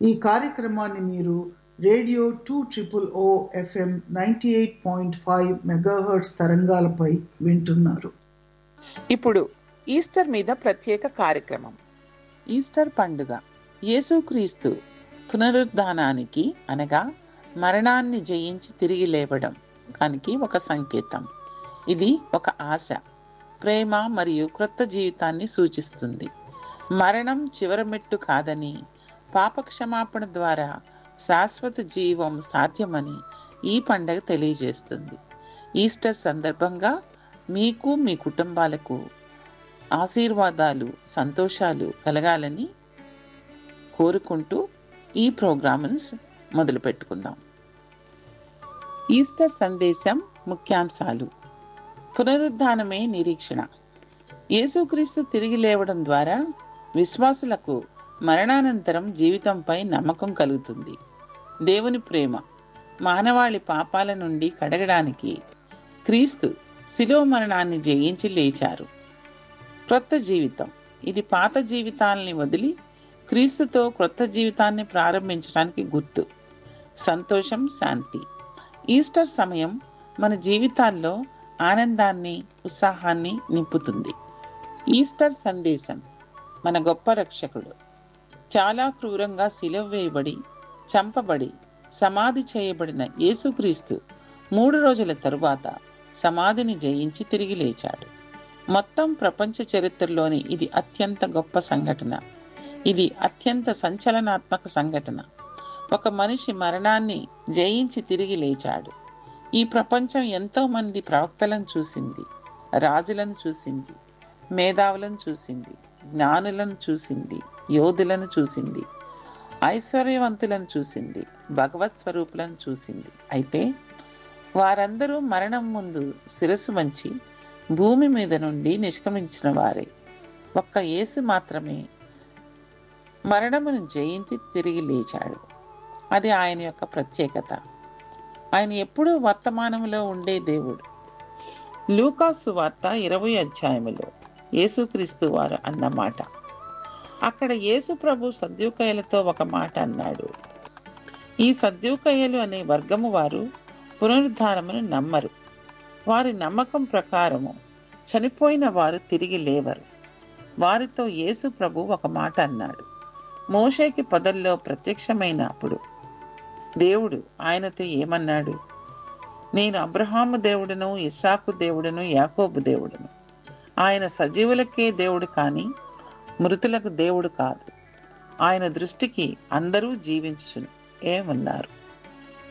ఈ కార్యక్రమాన్ని మీరు రేడియో 2OOO FM 98.5 మెగాహెర్ట్జ్ తరంగాలపై వింటున్నారు. ఇప్పుడు ఈస్టర్ మీద ప్రత్యేక కార్యక్రమం. ఈస్టర్ పండుగ యేసుక్రీస్తు పునరుద్ధానానికి అనగా మరణాన్ని జయించి తిరిగి లేవడం దానికి ఒక సంకేతం. ఇది ఒక ఆశ, ప్రేమ మరియు క్రొత్త జీవితాన్ని సూచిస్తుంది. మరణం చివరి మెట్టు కాదని, పాపక్షమాపణ ద్వారా శాశ్వత జీవం సాధ్యమని ఈ పండుగ తెలియజేస్తుంది. ఈస్టర్ సందర్భంగా మీకు మీ కుటుంబాలకు ఆశీర్వాదాలు, సంతోషాలు కలగాలని కోరుకుంటూ ఈ ప్రోగ్రామ్ను మొదలు పెట్టుకుందాం. ఈస్టర్ సందేశం ముఖ్యాంశాలు. పునరుద్ధానమే నిరీక్షణ. యేసుక్రీస్తు తిరిగి లేవడం ద్వారా విశ్వాసులకు మరణానంతరం జీవితంపై నమ్మకం కలుగుతుంది. దేవుని ప్రేమ. మానవాళి పాపాల నుండి కడగడానికి క్రీస్తు శిలువ మరణాన్ని జయించి లేచారు. క్రొత్త జీవితం. ఇది పాత జీవితాలని వదిలి క్రీస్తుతో క్రొత్త జీవితాన్ని ప్రారంభించడానికి గుర్తు. సంతోషం, శాంతి. ఈస్టర్ సమయం మన జీవితాల్లో ఆనందాన్ని, ఉత్సాహాన్ని నింపుతుంది. ఈస్టర్ సందేశం. మన గొప్ప రక్షకుడు చాలా క్రూరంగా సిలువ వేయబడి, చంపబడి, సమాధి చేయబడిన యేసుక్రీస్తు 3 రోజుల తరువాత సమాధిని జయించి తిరిగి లేచాడు. మొత్తం ప్రపంచ చరిత్రలోని ఇది అత్యంత గొప్ప సంఘటన. ఇది అత్యంత సంచలనాత్మక సంఘటన. ఒక మనిషి మరణాన్ని జయించి తిరిగి లేచాడు. ఈ ప్రపంచం ఎంతో మంది ప్రవక్తలను చూసింది, రాజులను చూసింది, మేధావులను చూసింది, జ్ఞానులను చూసింది, యోధులను చూసింది, ఐశ్వర్యవంతులను చూసింది, భగవత్ స్వరూపులను చూసింది. అయితే వారందరూ మరణం ముందు శిరస్సు వంచి భూమి మీద నుండి నిష్క్రమించిన వారే. ఒక్క యేసు మాత్రమే మరణమును జయించి తిరిగి లేచాడు. అది ఆయన యొక్క ప్రత్యేకత. ఆయన ఎప్పుడూ వర్తమానంలో ఉండే దేవుడు. లూకాసు వార్త 20 అధ్యాయములో యేసుక్రీస్తు వారు అన్నమాట. అక్కడ యేసు ప్రభు సద్దూకయ్యులతో ఒక మాట అన్నాడు. ఈ సద్దూకయ్యులు అనే వర్గము వారు పునరుద్ధానమును నమ్మరు. వారి నమ్మకం ప్రకారము చనిపోయిన వారు తిరిగి లేవరు. వారితో యేసు ప్రభు ఒక మాట అన్నాడు. మోషేకి పొదల్లో ప్రత్యక్షమైనప్పుడు దేవుడు ఆయనతో ఏమన్నాడు? నేను అబ్రహాము దేవుడును, ఇస్సాకు దేవుడును, యాకోబు దేవుడును. ఆయన సజీవులకే దేవుడు కానీ మృతులకు దేవుడు కాదు. ఆయన దృష్టికి అందరూ జీవించును ఏమన్నారు.